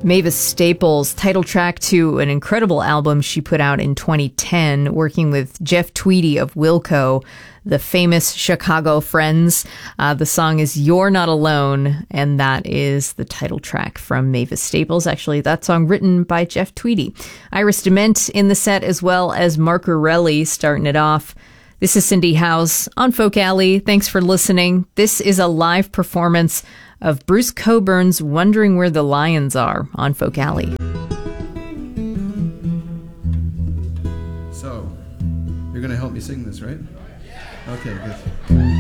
Mavis Staples, title track to an incredible album she put out in 2010, working with Jeff Tweedy of Wilco, the famous Chicago Friends. The song is You're Not Alone, and that is the title track from Mavis Staples. Actually, that song written by Jeff Tweedy. Iris DeMent in the set, as well as Mark Orelli starting it off. This is Cindy House on Folk Alley. Thanks for listening. This is a live performance of Bruce Coburn's Wondering Where the Lions Are on Folk Alley. So, you're going to help me sing this, right? Okay, good.